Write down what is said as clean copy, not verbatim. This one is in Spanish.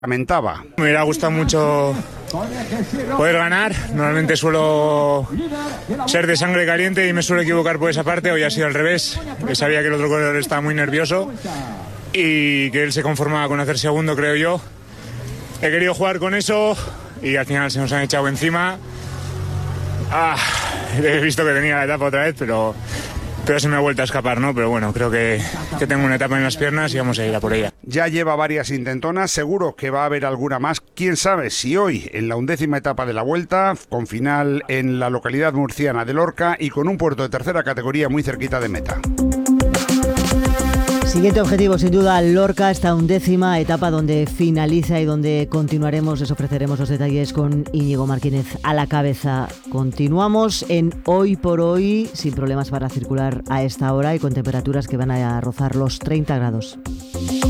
Lamentaba. Me hubiera gustado mucho poder ganar. Normalmente suelo ser de sangre caliente y me suelo equivocar por esa parte. Hoy ha sido al revés. Sabía que el otro corredor estaba muy nervioso y que él se conformaba con hacer segundo, creo yo. He querido jugar con eso y al final se nos han echado encima. He visto que tenía la etapa otra vez, pero se me ha vuelto a escapar, ¿no? Pero bueno, creo que tengo una etapa en las piernas y vamos a ir a por ella. Ya lleva varias intentonas, seguro que va a haber alguna más. Quién sabe si hoy, en la 11ª etapa de la Vuelta, con final en la localidad murciana de Lorca y con un puerto de tercera categoría muy cerquita de meta. Siguiente objetivo, sin duda, Lorca, esta 11ª etapa donde finaliza y donde continuaremos. Les ofreceremos los detalles con Íñigo Martínez a la cabeza. Continuamos en Hoy por Hoy, sin problemas para circular a esta hora y con temperaturas que van a rozar los 30 grados.